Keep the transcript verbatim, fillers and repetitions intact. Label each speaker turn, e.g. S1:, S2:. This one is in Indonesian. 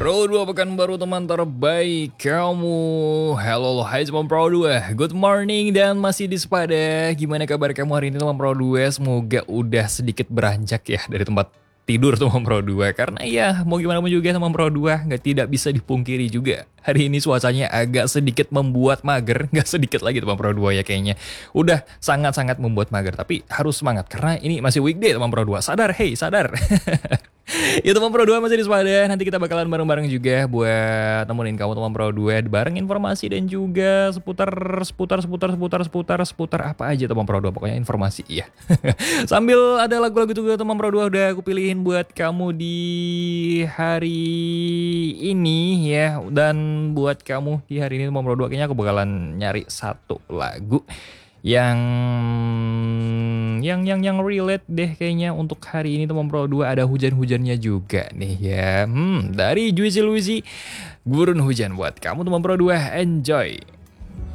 S1: Pro dua pekan baru teman terbaik kamu. Halo, hai teman Pro dua. Good morning dan masih di Sepada. Gimana kabar kamu hari ini teman Pro dua? Semoga udah sedikit beranjak ya dari tempat tidur teman Pro dua. Karena ya mau gimana pun juga teman Pro dua nggak tidak bisa dipungkiri juga. Hari ini cuacanya agak sedikit membuat mager. Nggak sedikit lagi teman Pro dua ya kayaknya. Udah sangat-sangat membuat mager. Tapi harus semangat karena ini masih weekday teman Pro dua. Sadar, hey sadar. Ya teman Pro dua masih di Sepada. Nanti kita bakalan bareng-bareng juga buat nemenin kamu teman Pro dua bareng informasi dan juga seputar seputar seputar seputar seputar seputar apa aja teman Pro dua, pokoknya informasi ya. Sambil ada lagu-lagu juga teman Pro dua udah aku pilihin buat kamu di hari ini ya, dan buat kamu di hari ini teman Pro dua kayaknya aku bakalan nyari satu lagu yang yang yang yang relate deh kayaknya untuk hari ini teman Pro dua. Ada hujan-hujannya juga nih ya. Hmm, dari Juicy Luicy, Gurun Hujan buat kamu teman Pro dua. Enjoy.